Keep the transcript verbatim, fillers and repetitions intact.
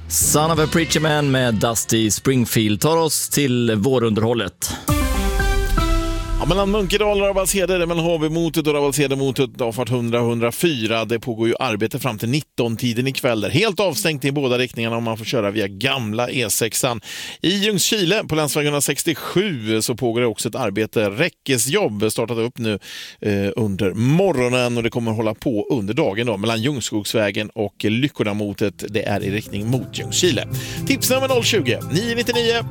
Son of a Preacher Man med Dusty Springfield tar oss till vårunderhållet. Ja, mellan Munkedal och Rabbalshede, mellan Havemotet och Rabbalshedemotet, avfart hundra hundrafyra. Det pågår ju arbete fram till nitton-tiden ikväll. Där. Helt avstängt i båda riktningarna om man får köra via gamla E sexan. I Ljungskile på länsväg etthundrasextiosju så pågår det också ett arbete. Räckesjobb startat upp nu eh, under morgonen och det kommer hålla på under dagen då, mellan Ljungskogsvägen och Lyckornamotet. Det är i riktning mot Ljungskile. Tipsnummer noll tjugo, nio nio nio